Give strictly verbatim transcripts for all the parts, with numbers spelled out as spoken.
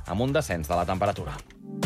amb un descens de la temperatura.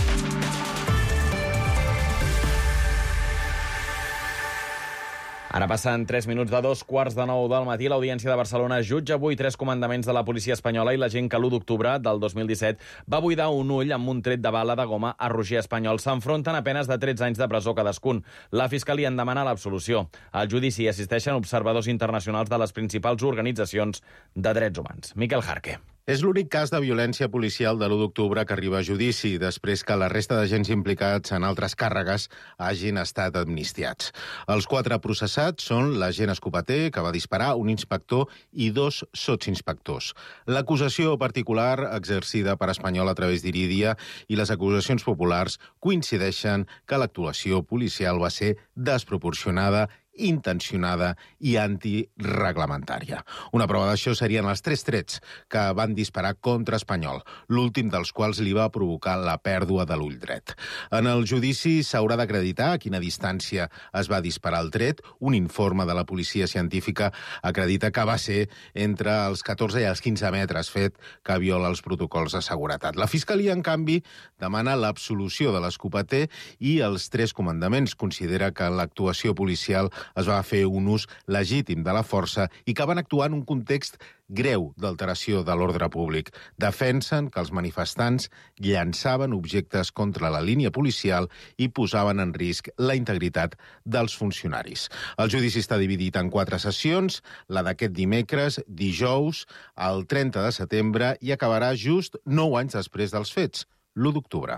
Ara passen tres minuts de dos quarts de nou del matí. L'Audiència de Barcelona jutja avui tres comandaments de la policia espanyola i l'agent que l'u d'octubre del dos mil disset va buidar un ull amb un tret de bala de goma a Roger Espanyol. S'enfronten a penes de tretze anys de presó cadascun. La Fiscalia en demana l'absolució. Al judici assisteixen observadors internacionals de les principals organitzacions de drets humans. Miquel Jarque. És l'únic cas de violència policial de l'u d'octubre que arriba a judici, després que la resta d'agents implicats en altres càrregues hagin estat amnistiats. Els quatre processats són l'agent escopeter, que va disparar, un inspector i dos sotsinspectors. L'acusació particular, exercida per Espanyol a través d'Irídia, i les acusacions populars coincideixen que l'actuació policial va ser desproporcionada, intencionada i antireglamentària. Una prova d'això serien els tres trets que van disparar contra Espanyol, l'últim dels quals li va provocar la pèrdua de l'ull dret. En el judici s'haurà d'acreditar a quina distància es va disparar el tret. Un informe de la policia científica acredita que va ser entre els catorze i els quinze metres, fet que viola els protocols de seguretat. La Fiscalia, en canvi, demana l'absolució de l'escopeter i els tres comandaments. Considera que l'actuació policial es va fer un ús legítim de la força i que van actuar en un context greu d'alteració de l'ordre públic. Defensen que els manifestants llançaven objectes contra la línia policial i posaven en risc la integritat dels funcionaris. El judici està dividit en quatre sessions, la d'aquest dimecres, dijous, el trenta de setembre, i acabarà just nou anys després dels fets, l'u d'octubre.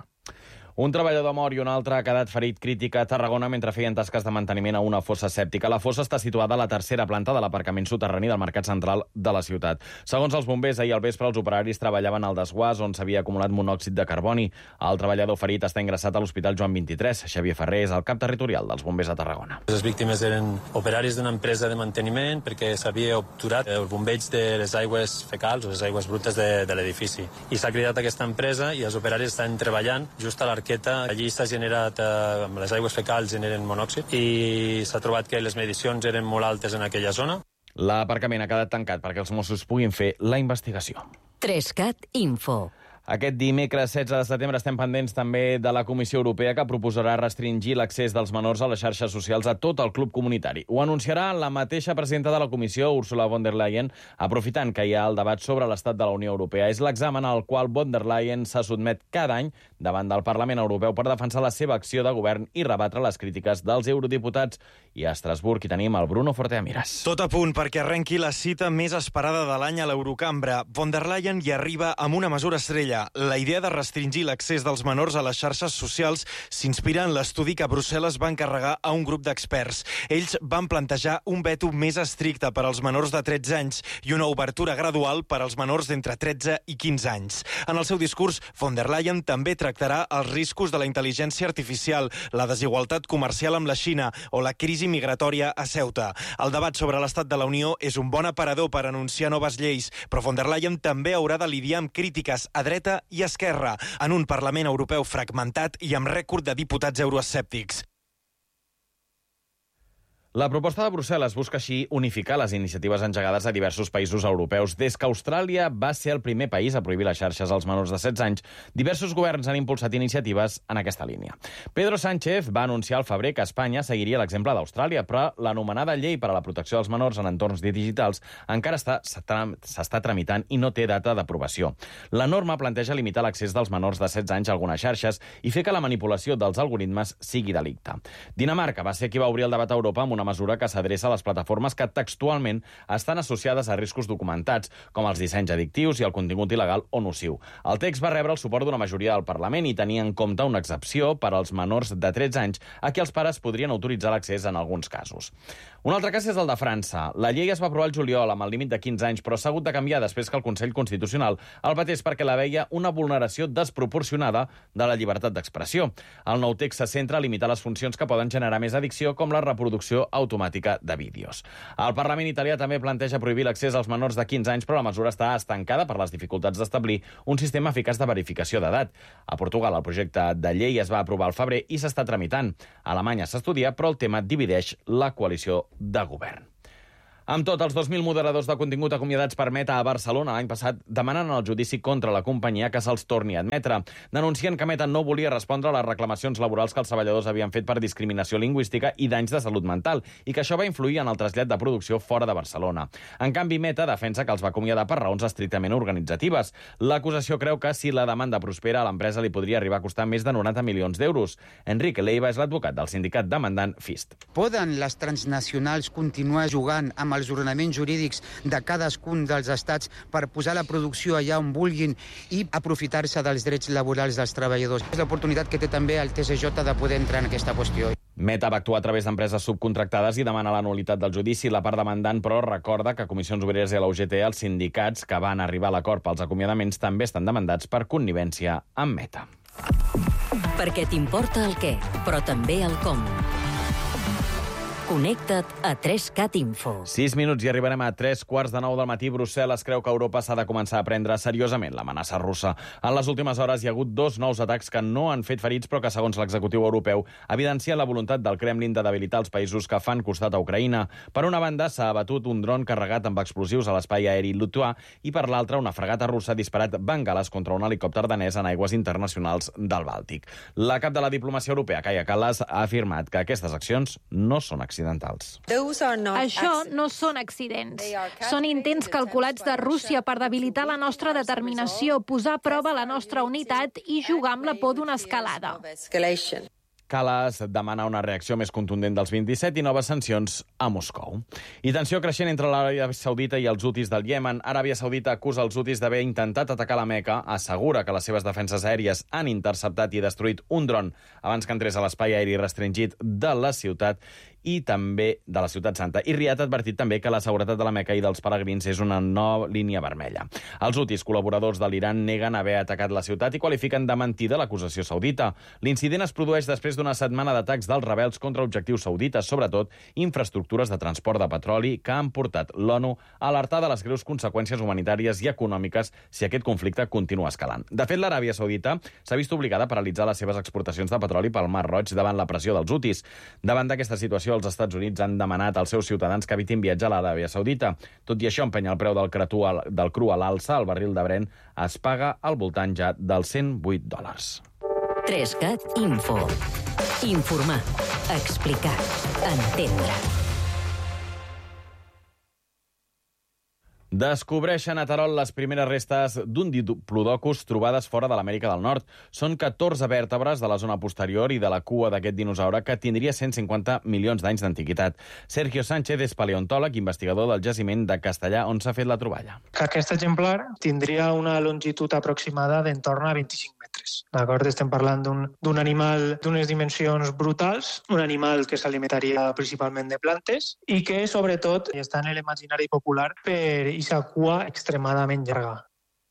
Un treballador mor i un altre ha quedat ferit crític a Tarragona mentre feien tasques de manteniment a una fossa sèptica. La fossa està situada a la tercera planta de l'aparcament soterrani del mercat central de la ciutat. Segons els bombers, ahir al vespre els operaris treballaven al desguàs on s'havia acumulat monòxid de carboni. El treballador ferit està ingressat a l'Hospital Joan vint-i-tres. Xavier Ferrer és el cap territorial dels bombers a Tarragona. Les víctimes eren operaris d'una empresa de manteniment perquè s'havia obturat el bombeig de les aigües fecals o les aigües brutes de, de l'edifici. I s'ha cridat aquesta empresa i els operaris estan treballant just a l'arqueta. Allí s'ha generat, eh, amb les aigües fecals generen monòxid i s'ha trobat que les medicions eren molt altes en aquella zona. L'aparcament ha quedat tancat perquè els Mossos puguin fer la investigació. Trescat Info. Aquest dimecres setze de setembre estem pendents també de la Comissió Europea, que proposarà restringir l'accés dels menors a les xarxes socials a tot el club comunitari. Ho anunciarà la mateixa presidenta de la Comissió, Ursula von der Leyen, aprofitant que hi ha el debat sobre l'estat de la Unió Europea. És l'examen al qual von der Leyen se sotmet cada any davant del Parlament Europeu per defensar la seva acció de govern i rebatre les crítiques dels eurodiputats. I a Estrasburg hi tenim el Bruno Forteamiras. Tot a punt perquè arrenqui la cita més esperada de l'any a l'Eurocambra. Von der Leyen hi arriba amb una mesura estrella. La idea de restringir l'accés dels menors a les xarxes socials s'inspira en l'estudi que Brussel·les va encarregar a un grup d'experts. Ells van plantejar un veto més estricte per als menors de tretze anys i una obertura gradual per als menors d'entre tretze i quinze anys. En el seu discurs, von der Leyen també tractarà els riscos de la intel·ligència artificial, la desigualtat comercial amb la Xina o la crisi migratòria a Ceuta. El debat sobre l'estat de la Unió és un bon aparador per anunciar noves lleis, però von der Leyen també haurà de lidiar amb crítiques a dreta i esquerra, en un Parlament Europeu fragmentat i amb rècord de diputats euroescèptics. La proposta de Brussel·les busca així unificar les iniciatives engegades a diversos països europeus. Des que Austràlia va ser el primer país a prohibir les xarxes als menors de setze anys, diversos governs han impulsat iniciatives en aquesta línia. Pedro Sánchez va anunciar al febrer que Espanya seguiria l'exemple d'Austràlia, però l'anomenada llei per a la protecció dels menors en entorns digitals encara està, s'està tramitant i no té data d'aprovació. La norma planteja limitar l'accés dels menors de setze anys a algunes xarxes i fer que la manipulació dels algoritmes sigui delicte. Dinamarca va ser qui va obrir el debat a Europa amb una mesura que s'adreça a les plataformes que textualment estan associades a riscos documentats, com els dissenys addictius i el contingut il·legal o nociu. El text va rebre el suport d'una majoria del Parlament i tenia en compte una excepció per als menors de tretze anys a qui els pares podrien autoritzar l'accés en alguns casos. Un altre cas és el de França. La llei es va aprovar el juliol amb el límit de quinze anys, però s'ha hagut de canviar després que el Consell Constitucional el batés perquè la veia una vulneració desproporcionada de la llibertat d'expressió. El nou text se centra a limitar les funcions que poden generar més addicció, com la reproducció automàtica de vídeos. El Parlament italià també planteja prohibir l'accés als menors de quinze anys, però la mesura està estancada per les dificultats d'establir un sistema eficaç de verificació d'edat. A Portugal, el projecte de llei es va aprovar al febrer i s'està tramitant. A Alemanya s'estudia, però el tema divideix la coalició de govern. Amb tot, els dos mil moderadors de contingut acomiadats per Meta a Barcelona l'any passat demanen el judici contra la companyia que se'ls torni a admetre. Denuncien que Meta no volia respondre a les reclamacions laborals que els treballadors havien fet per discriminació lingüística i danys de salut mental, i que això va influir en el trasllat de producció fora de Barcelona. En canvi, Meta defensa que els va acomiadar per raons estrictament organitzatives. L'acusació creu que, si la demanda prospera, a l'empresa li podria arribar a costar més de noranta milions d'euros. Enrique Leiva és l'advocat del sindicat demandant FIST. Poden les transnacionals continuar jugant amb els ordenaments jurídics de cadascun dels estats per posar la producció allà on vulguin i aprofitar-se dels drets laborals dels treballadors? És l'oportunitat que té també el T S J de poder entrar en aquesta qüestió. Meta va actuar a través d'empreses subcontractades i demana la nul·litat del judici. La part demandant, però, recorda que Comissions Obreres i la U G T, els sindicats que van arribar a l'acord pels acomiadaments, també estan demandats per connivència amb Meta. Perquè t'importa el què, però també el com. Connecta't a tres cat Info. Sis minuts i arribarem a tres quarts de nou del matí. Brussel·les creu que Europa s'ha de començar a prendre seriosament l'amenaça russa. En les últimes hores hi ha hagut dos nous atacs que no han fet ferits, però que, segons l'executiu europeu, evidencien la voluntat del Kremlin de debilitar els països que fan costat a Ucraïna. Per una banda, s'ha abatut un dron carregat amb explosius a l'espai aeri lituà i, per l'altra, una fregata russa ha disparat bengales contra un helicòpter danès en aigües internacionals del Bàltic. La cap de la diplomacia europea, Kaja Kallas, ha afirmat que aquestes accions no són accidentals. Això no són accidents. Són intents calculats de Rússia per debilitar la nostra determinació, posar a prova la nostra unitat i jugar amb la por d'una escalada. Kallas demana una reacció més contundent dels vint-i-set i noves sancions a Moscou. I tensió creixent entre l'Aràbia Saudita i els hutis del Iemen. Aràbia Saudita acusa els hutis d'haver intentat atacar la Meca, assegura que les seves defenses aèries han interceptat i destruït un dron abans que entrés a l'espai aeri restringit de la ciutat i també de la Ciutat Santa. I Riad ha advertit també que la seguretat de la Meca i dels peregrins és una nova línia vermella. Els hutis, col·laboradors de l'Iran, neguen haver atacat la ciutat i qualifiquen de mentida l'acusació saudita. L'incident es produeix després d'una setmana d'atacs dels rebels contra objectius saudites, sobretot infraestructures de transport de petroli, que han portat l'ONU a alertar de les greus conseqüències humanitàries i econòmiques si aquest conflicte continua escalant. De fet, l'Aràbia Saudita s'ha vist obligada a paralitzar les seves exportacions de petroli pel Mar Roig davant la pressió dels hutis. Davant d'aquesta situació, els Estats Units han demanat als seus ciutadans que evitin viatjar a l'Aràbia Saudita. Tot i això, empenya el preu del, cretú, del cru a l'alça, el barril de Brent es paga al voltant ja dels cent vuit dòlars. tres cat Info. Informar, explicar, entendre. Descobreixen a Terol les primeres restes d'un diplodocus trobades fora de l'Amèrica del Nord. Són catorze vèrtebres de la zona posterior i de la cua d'aquest dinosaure que tindria cent cinquanta milions d'anys d'antiguitat. Sergio Sánchez és paleontòleg i investigador del jaciment de Castellà, on s'ha fet la troballa. Que aquest exemplar tindria una longitud aproximada d'entorn a vint-i-cinc metres. D'acord? Estem parlant d'un animal d'unes dimensions brutals, un animal que s'alimentaria principalment de plantes i que, sobretot, està en l'imaginari popular per aquesta cua extremadament llarga.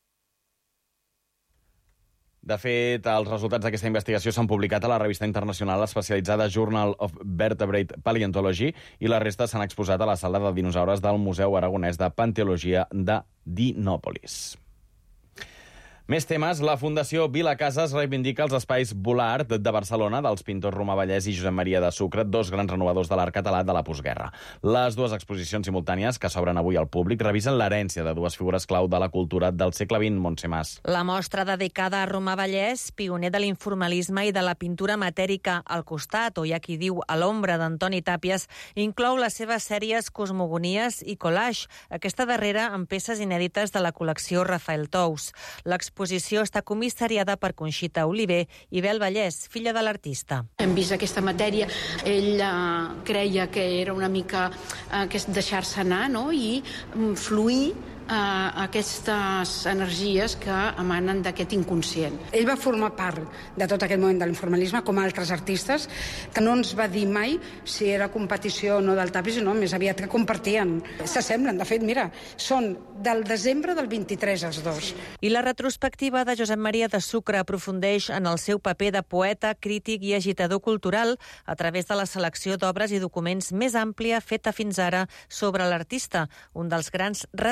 De fet, els resultats d'aquesta investigació s'han publicat a la revista internacional especialitzada Journal of Vertebrate Paleontology i les restes s'han exposat a la sala de dinosaures del Museu Aragonès de Paleontologia de Dinòpolis. Més temes. La Fundació Vila Casas reivindica els espais Volart de Barcelona dels pintors Romà Vallès i Josep Maria de Sucre, dos grans renovadors de l'art català de la postguerra. Les dues exposicions simultànies, que s'obren avui al públic, revisen l'herència de dues figures clau de la cultura del segle vint, Montse Mas. La mostra dedicada a Romà Vallès, pioner de l'informalisme i de la pintura matèrica al costat, o hi ha qui diu a l'ombra d'Antoni Tàpies, inclou les seves sèries Cosmogonies i Collage, aquesta darrera amb peces inèdites de la col·lecció Rafael Tous. L'exposició està comissariada per Conxita Oliver i Bel Vallès, filla de l'artista. Hem vist aquesta matèria, ell uh, creia que era una mica uh, deixar-se anar, no?, i um, fluir uh, aquestes energies que emanen d'aquest inconscient. Ell va formar part de tot aquest moment de l'informalisme, com altres artistes, que no ens va dir mai si era competició o no del Tàpies, sinó més aviat que compartien. S'assemblen, de fet, mira, són del desembre del vint-i-tres els dos. I la retrospectiva de Josep Maria de Sucre aprofundeix en el seu paper de poeta, crític i agitador cultural a través de la selecció d'obres i documents més àmplia feta fins ara sobre l'artista, un dels grans retratistes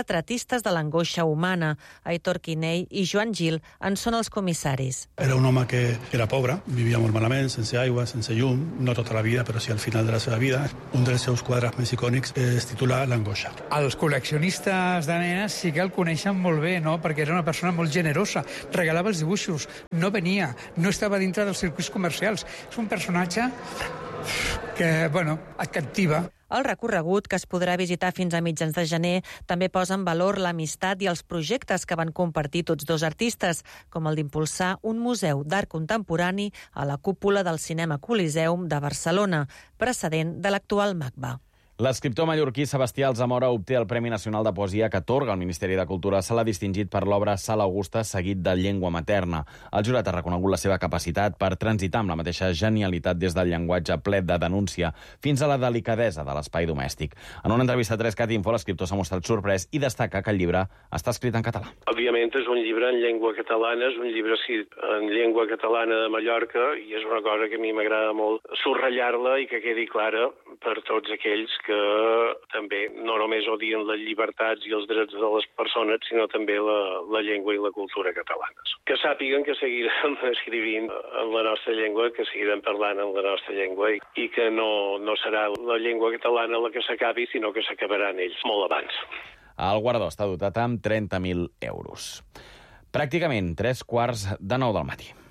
protagonistes de l'angoixa humana. Aitor Quinell i Joan Gil en són els comissaris. Era un home que era pobre, vivia molt malament, sense aigua, sense llum, no tota la vida, però sí al final de la seva vida. Un dels seus quadres més icònics es titula L'angoixa. Els col·leccionistes de nenes sí que el coneixen molt bé, no? Perquè era una persona molt generosa, regalava els dibuixos, no venia, no estava dintre dels circuits comercials. És un personatge que, bueno, et captiva. El recorregut, que es podrà visitar fins a mitjans de gener, també posa en valor l'amistat i els projectes que van compartir tots dos artistes, com el d'impulsar un museu d'art contemporani a la cúpula del Cinema Coliseum de Barcelona, precedent de l'actual MACBA. L'escriptor mallorquí Sebastià Alsamora obté el Premi Nacional de Poesia que atorga el Ministeri de Cultura. Se l'ha distingit per l'obra Sala Augusta, seguit de Llengua Materna. El jurat ha reconegut la seva capacitat per transitar amb la mateixa genialitat des del llenguatge ple de denúncia fins a la delicadesa de l'espai domèstic. En una entrevista a tres cat Info, l'escriptor s'ha mostrat sorprès i destaca que el llibre està escrit en català. Òbviament és un llibre en llengua catalana, és un llibre escrit en llengua catalana de Mallorca i és una cosa que a mi m'agrada molt subratllar-la i que quedi clara per tots aquells que també no només odien les llibertats i els drets de les persones, sinó també la, la llengua i la cultura catalanes. Que sàpiguen que seguirem escrivint en la nostra llengua, que seguirem parlant en la nostra llengua i, i que no, no serà la llengua catalana la que s'acabi, sinó que s'acabaran ells molt abans. El guardó està dotat amb trenta mil euros. Pràcticament tres quarts de nou del matí.